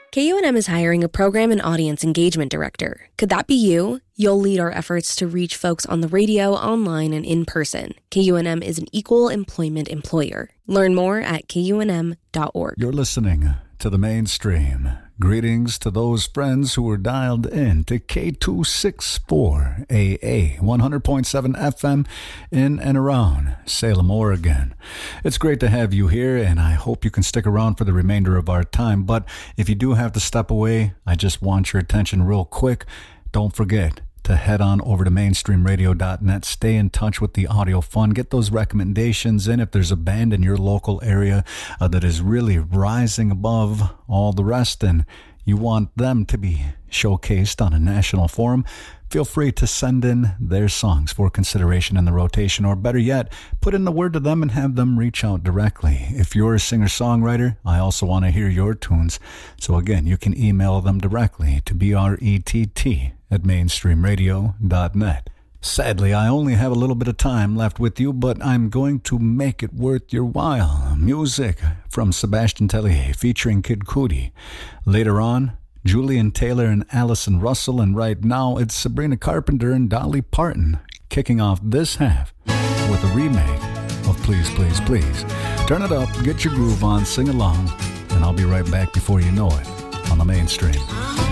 KUNM is hiring a program and audience engagement director. Could that be you? You'll lead our efforts to reach folks on the radio, online, and in person. KUNM is an equal employment employer. Learn more at kunm.org. You're listening to The Mainstream. Greetings to those friends who are dialed in to K264AA 100.7 FM in and around Salem, Oregon. It's great to have you here, and I hope you can stick around for the remainder of our time. But if you do have to step away, I just want your attention real quick. Don't forget to head on over to mainstreamradio.net. Stay in touch with the audio fund. Get those recommendations in. If there's a band in your local area that is really rising above all the rest and you want them to be showcased on a national forum, feel free to send in their songs for consideration in the rotation, or better yet, put in the word to them and have them reach out directly. If you're a singer-songwriter, I also want to hear your tunes. So again, you can email them directly to brett@mainstreamradio.net. Sadly, I only have a little bit of time left with you, but I'm going to make it worth your while. Music from Sebastian Tellier featuring Kid Cudi. Later on, Julian Taylor and Allison Russell, and right now it's Sabrina Carpenter and Dolly Parton kicking off this half with a remake of Please, Please, Please. Turn it up, get your groove on, sing along, and I'll be right back before you know it on The Mainstream.